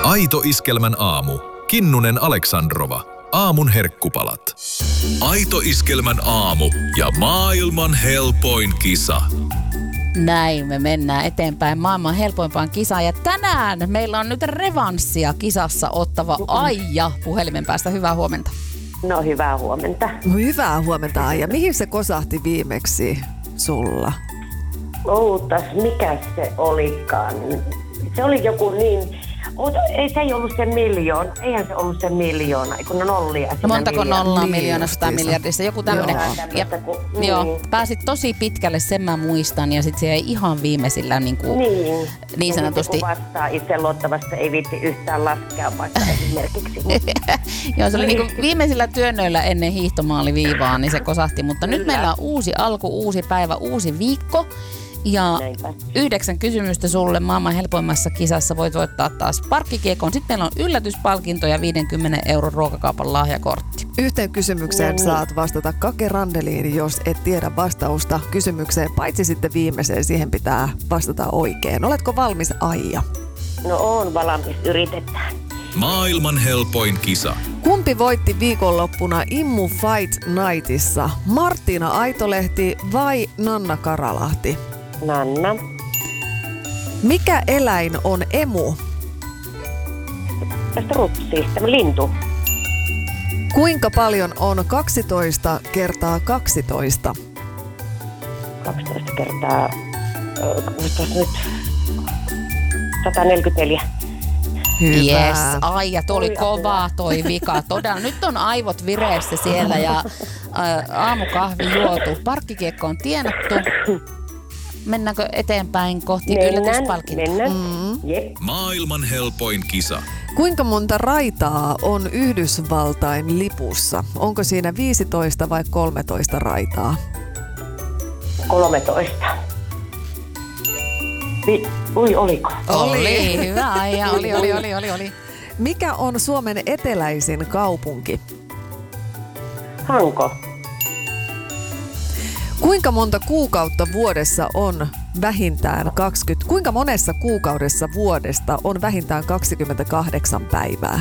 Aito Iskelmän aamu. Kinnunen Aleksandrova. Aamun herkkupalat. Aito Iskelmän aamu ja maailman helpoin kisa. Näin me mennään eteenpäin maailman helpoimpaan kisaan. Ja tänään meillä on nyt revanssia kisassa ottava Aija puhelimen päästä. Hyvää huomenta. No hyvää huomenta. Hyvää huomenta, Aija. Mihin se kosahti viimeksi sulla? Ootas, mikä se olikaan? Se oli joku niin... Ei se ei ollut se miljoona. Eihän se ollut se miljoona, kun on nollia. Montako nollaa Niin, miljoonasta miljardissa? Joku tämmöinen. Joo, pääsit tosi pitkälle, sen mä muistan. Ja sitten se jäi ihan viimeisillä niin sanotusti. Kun vastaa itse luottavasti ei viitti yhtään laskea vaikka esimerkiksi. Joo, se oli niinku viimeisillä työnnöillä ennen hiihtomaaliviivaa, niin se kosahti. Mutta nyt meillä on uusi alku, uusi päivä, uusi viikko. Ja 9 kysymystä sulle maailman helpoimmassa kisassa. Voit voittaa taas parkkikiekon. Sitten meillä on yllätyspalkinto ja 50 € ruokakaupan lahjakortti. Yhteen kysymykseen saat vastata kakerandeliin, jos et tiedä vastausta kysymykseen. Paitsi sitten viimeiseen, siihen pitää vastata oikein. Oletko valmis, Aija? No oon valmis, yritetään. Maailman helpoin kisa. Kumpi voitti viikonloppuna Immu Fight Nightissa? Martina Aitolehti vai Nanna Karalahti? Nanna. Mikä eläin on emu? Tästä rupsi, tämä lintu. Kuinka paljon on 12 kertaa 12? 12 kertaa... nyt 144. Hyvä. Yes, Aija, tuo oli kova toi vika. Todella, nyt on aivot vireessä siellä ja aamukahvi juotu. Parkkikiekko on tienattu. Mennäänkö eteenpäin kohti yllätyspalkintoa? Mennään. Jep. Maailman helpoin kisa. Kuinka monta raitaa on Yhdysvaltain lipussa? Onko siinä 15 vai 13 raitaa? 13. Oliko? Oli, hyvä Aija, oli. Mikä on Suomen eteläisin kaupunki? Hanko. Kuinka monta kuukautta vuodessa on vähintään 20? Kuinka monessa kuukaudessa vuodesta on vähintään 28 päivää?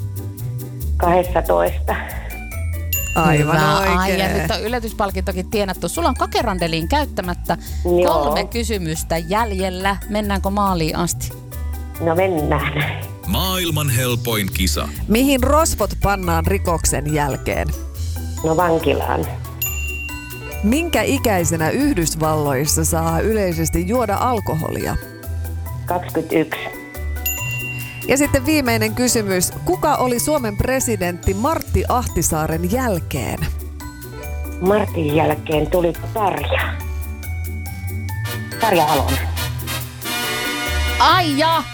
12. Aivan hyvä, oikein. Aija, nyt on yllätyspalkintokin tienattu. Sulla on kakerandeliin käyttämättä. Joo. 3 kysymystä jäljellä. Mennäänkö maaliin asti? No mennään. Maailman helpoin kisa. Mihin rosvot pannaan rikoksen jälkeen? No vankilaan. Minkä ikäisenä Yhdysvalloissa saa yleisesti juoda alkoholia? 21. Ja sitten viimeinen kysymys. Kuka oli Suomen presidentti Martti Ahtisaaren jälkeen? Martin jälkeen tuli Tarja Halonen. Aija!